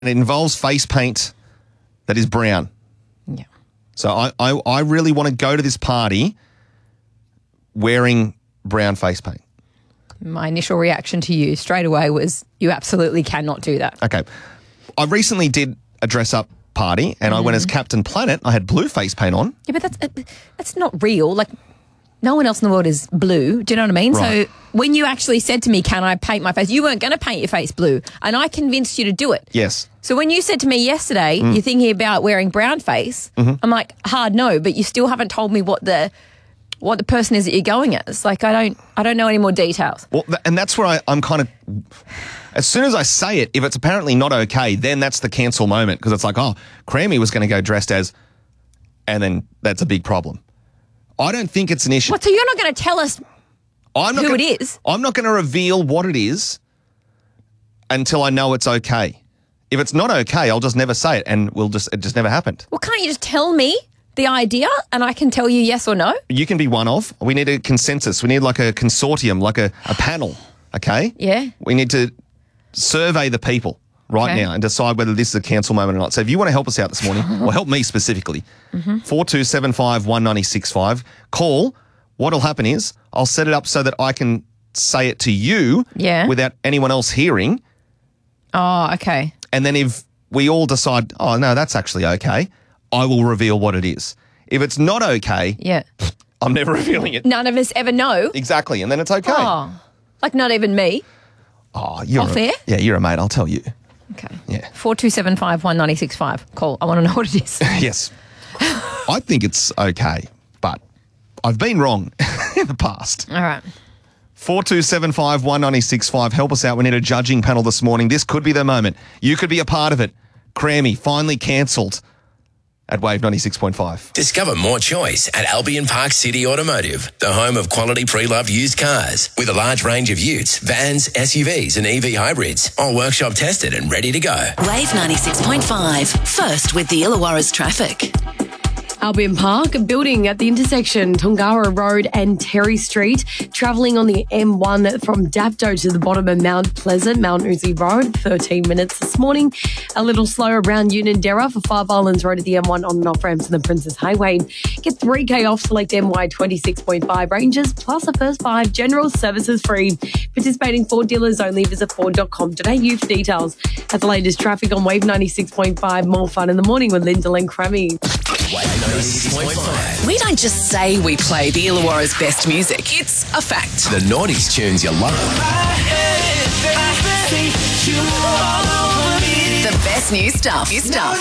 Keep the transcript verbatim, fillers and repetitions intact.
It involves face paint that is brown. Yeah. So I, I, I really want to go to this party wearing brown face paint. My initial reaction to you straight away was you absolutely cannot do that. Okay. I recently did a dress-up party and mm. I went as Captain Planet. I had blue face paint on. Yeah, but that's uh, that's not real. Like, no one else in the world is blue. Do you know what I mean? Right. So when you actually said to me, can I paint my face? You weren't going to paint your face blue. And I convinced you to do it. Yes. So when you said to me yesterday, mm. you're thinking about wearing brown face, mm-hmm. I'm like, hard no, but you still haven't told me what the what the person is that you're going as. Like, I don't I don't know any more details. Well, th- and that's where I, I'm kind of... As soon as I say it, if it's apparently not okay, then that's the cancel moment because it's like, oh, Crammy was going to go dressed as... And then that's a big problem. I don't think it's an issue. What, so you're not going to tell us I'm not who gonna, it is? I'm not going to reveal what it is until I know it's okay. If it's not okay, I'll just never say it and we'll just it just never happened. Well, can't you just tell me the idea and I can tell you yes or no? You can be one of. We need a consensus. We need like a consortium, like a, a panel, okay? Yeah. We need to survey the people right okay. now and decide whether this is a cancel moment or not. So if you want to help us out this morning, or help me specifically, mm-hmm. four two seven five, one nine six five, call. What'll happen is I'll set it up so that I can say it to you yeah. without anyone else hearing. Oh, okay. And then if we all decide, oh, no, that's actually okay, I will reveal what it is. If it's not okay, yeah. I'm never revealing it. None of us ever know. Exactly, and then it's okay. Oh, like not even me. Oh, you're Off a, air? Yeah, you're a mate, I'll tell you. Okay. Yeah. four two seven five, one nine six five. Call. I want to know what it is. Yes. I think it's okay, but I've been wrong in the past. All right. four two seven five, one nine six five. Help us out. We need a judging panel this morning. This could be the moment. You could be a part of it. Crammy, finally cancelled at Wave ninety-six point five. Discover more choice at Albion Park City Automotive, the home of quality pre-loved used cars. With a large range of utes, vans, S U Vs and E V hybrids, all workshop tested and ready to go. Wave ninety-six point five, first with the Illawarra's traffic. Albion Park, a building at the intersection Tongara Road and Terry Street, travelling on the M one from Dapto to the bottom of Mount Pleasant, Mount Uzi Road, thirteen minutes this morning. A little slow around Unanderra for Five Islands Road at the M one on and off ramps to the Princess Highway. Get three K off select M Y twenty-six point five ranges, plus a first five general services free. Participating Ford dealers only. Visit ford dot com dot a u for details. At the latest traffic on Wave ninety-six point five, more fun in the morning with Lyndall and Crammy. Wave ninety-six point five. We don't just say we play the Illawarra's best music. It's a fact. The noughties tunes you love. The best new stuff. New stuff.